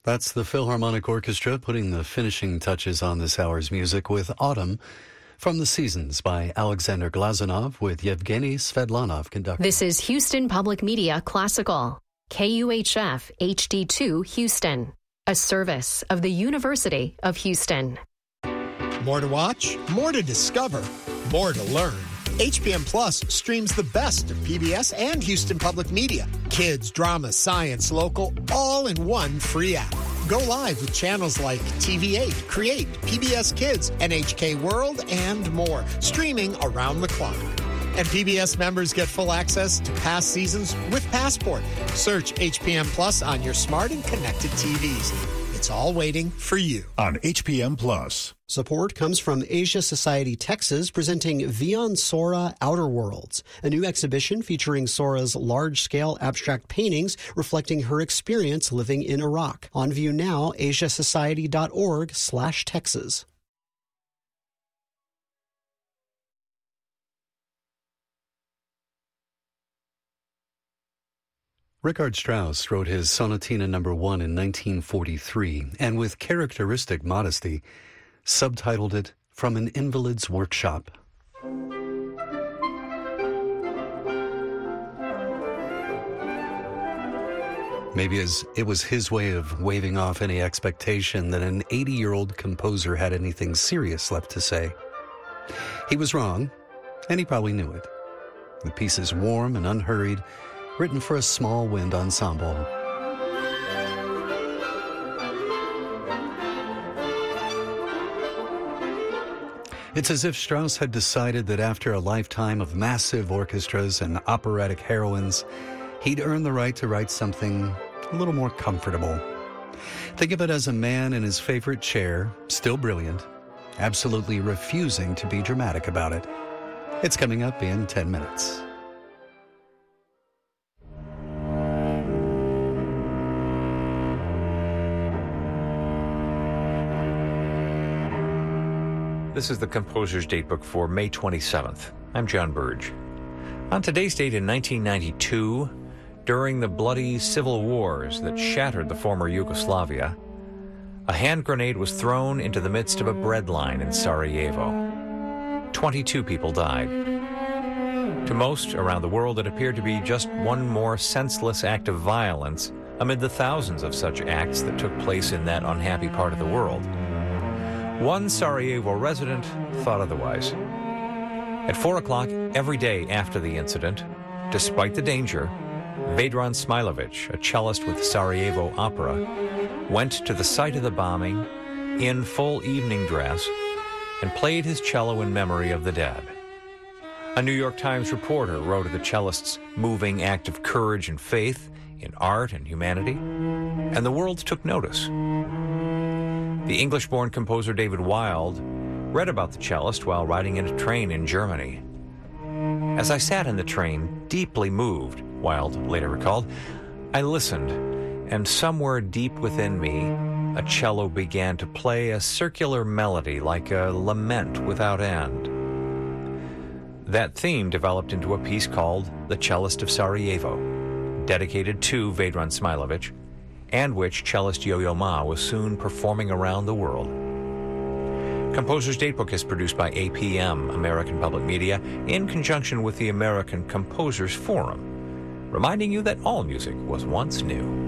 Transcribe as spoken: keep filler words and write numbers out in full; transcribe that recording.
That's the Philharmonic Orchestra putting the finishing touches on this hour's music with Autumn from The Seasons by Alexander Glazunov with Yevgeny Svedlanov conducting. This is Houston Public Media Classical, K U H F H D two Houston, a service of the University of Houston. More to watch, more to discover, more to learn. H P M Plus streams the best of P B S and Houston Public Media. Kids, drama, science, local, all in one free app. Go live with channels like T V eight, Create, P B S Kids, N H K World, and more, streaming around the clock. And P B S members get full access to past seasons with Passport. Search H P M Plus on your smart and connected T Vs. It's all waiting for you on H P M Plus. Support comes from Asia Society Texas, presenting Vion Sora Outer Worlds, a new exhibition featuring Sora's large-scale abstract paintings reflecting her experience living in Iraq. On view now, asiasociety.org slash Texas. Richard Strauss wrote his Sonatina Number One in nineteen forty-three, and with characteristic modesty, subtitled it From an Invalid's Workshop. Maybe as it was his way of waving off any expectation that an eighty-year-old composer had anything serious left to say. He was wrong, and he probably knew it. The piece is warm and unhurried, written for a small wind ensemble. It's as if Strauss had decided that after a lifetime of massive orchestras and operatic heroines, he'd earned the right to write something a little more comfortable. Think of it as a man in his favorite chair, still brilliant, absolutely refusing to be dramatic about it. It's coming up in ten minutes. This is the Composer's Datebook for May twenty-seventh. I'm John Burge. On today's date in nineteen ninety-two, during the bloody civil wars that shattered the former Yugoslavia, a hand grenade was thrown into the midst of a bread line in Sarajevo. twenty-two people died. To most around the world, it appeared to be just one more senseless act of violence amid the thousands of such acts that took place in that unhappy part of the world. One Sarajevo resident thought otherwise. At four o'clock every day after the incident, despite the danger, Vedran Smilovic, a cellist with Sarajevo Opera, went to the site of the bombing in full evening dress and played his cello in memory of the dead. A New York Times reporter wrote of the cellist's moving act of courage and faith in art and humanity, and the world took notice. The English-born composer David Wild read about the cellist while riding in a train in Germany. As I sat in the train, deeply moved, Wild later recalled, I listened, and somewhere deep within me, a cello began to play a circular melody like a lament without end. That theme developed into a piece called The Cellist of Sarajevo, dedicated to Vedran Smilovic, and which cellist Yo-Yo Ma was soon performing around the world. Composer's Datebook is produced by A P M, American Public Media, in conjunction with the American Composers Forum, reminding you that all music was once new.